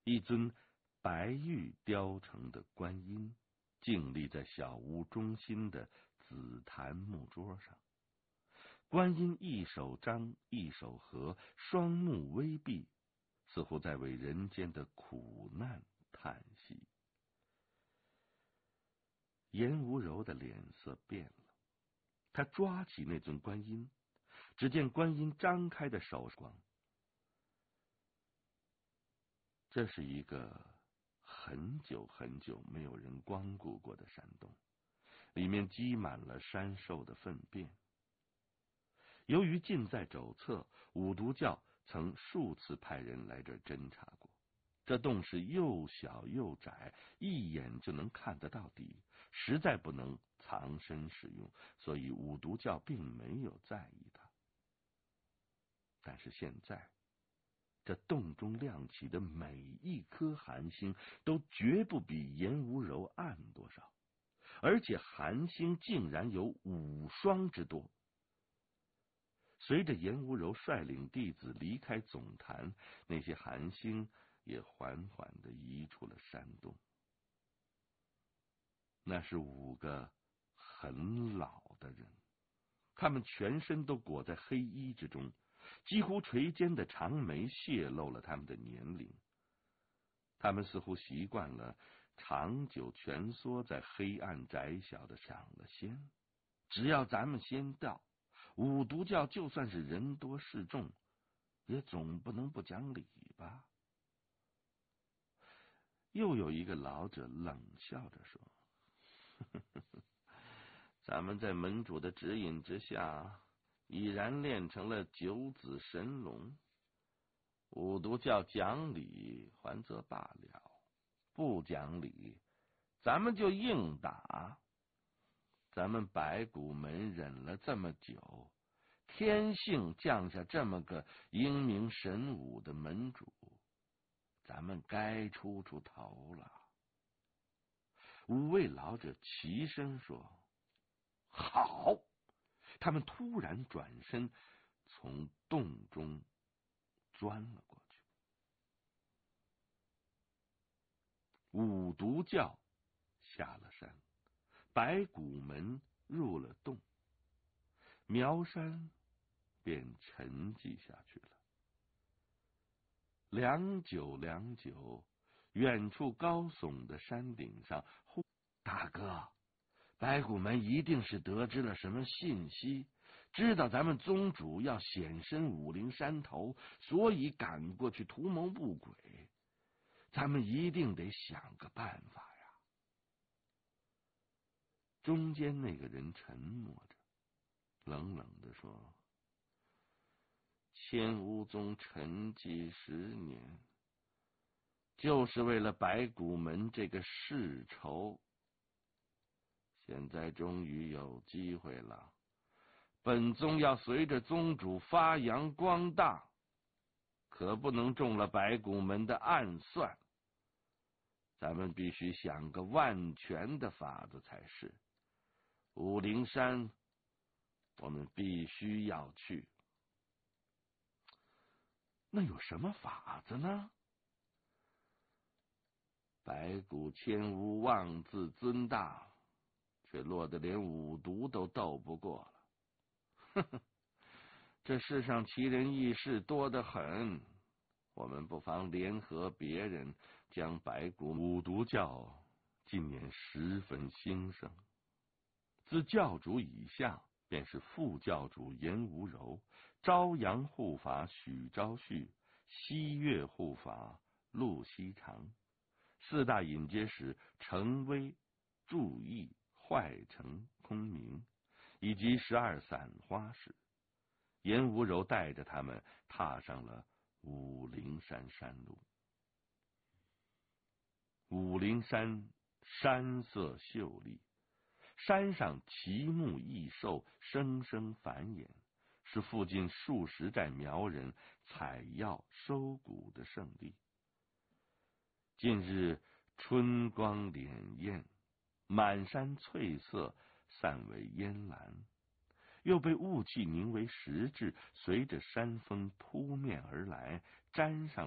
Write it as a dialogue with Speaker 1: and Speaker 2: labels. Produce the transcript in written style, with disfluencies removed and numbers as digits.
Speaker 1: 一尊白玉雕成的观音静立在小屋中心的紫檀木桌上。观音一手张一手合，双目微闭，似乎在为人间的苦难叹息。颜无柔的脸色变了，他抓起那尊观音，只见观音张开的手光。这是一个很久很久没有人光顾过的山洞，里面积满了山兽的粪便。由于近在肘侧，五毒教曾数次派人来这儿侦查过。这洞是又小又窄，一眼就能看得到底，实在不能藏身使用，所以五毒教并没有在意它。但是现在，这洞中亮起的每一颗寒星都绝不比颜无柔暗多少，而且寒星竟然有5双之多。随着颜无柔率领弟子离开总坛，那些寒星也缓缓地移出了山洞。那是5个很老的人，他们全身都裹在黑衣之中，几乎垂肩的长眉泄露了他们的年龄。他们似乎习惯了长久蜷缩在黑暗窄小的上了仙。只要咱们先到，五毒教就算是人多势众，也总不能不讲理吧？又有一个老者冷笑着说：“咱们在门主的指引之下，已然练成了9子神龙。五毒教讲理还则罢了，不讲理，咱们就硬打。咱们白骨门忍了这么久，天幸降下这么个英明神武的门主，咱们该出出头了。5位老者齐声说：“好！”他们突然转身，从洞中钻了过去。五毒教下了山，白骨门入了洞，苗山便沉寂下去了。良久，远处高耸的山顶上，大哥，白骨门一定是得知了什么信息，知道咱们宗主要显身武陵山头，所以赶过去图谋不轨。咱们一定得想个办法呀。中间那个人沉默着，冷冷地说：“千乌宗沉寂10年，就是为了白骨门这个世仇。现在终于有机会了，本宗要随着宗主发扬光大，可不能中了白骨门的暗算。咱们必须想个万全的法子才是。武陵山，我们必须要去。”那有什么法子呢？白骨千乌妄自尊大，却落得连五毒都斗不过了。呵呵，这世上奇人异事多得很，我们不妨联合别人，将白骨五毒教近年十分兴盛。自教主以下，便是副教主颜无柔，朝阳护法许昭旭，西岳护法陆西长，4大引接使程威、祝义、坏成、空明，以及12散花使。颜无柔带着他们踏上了武陵山山路。武陵山山色秀丽，山上奇木异兽生生繁衍，是附近数十寨苗人采药收谷的圣地。近日春光潋滟，满山翠色散为烟岚，又被雾气凝为实质，随着山风扑面而来，沾上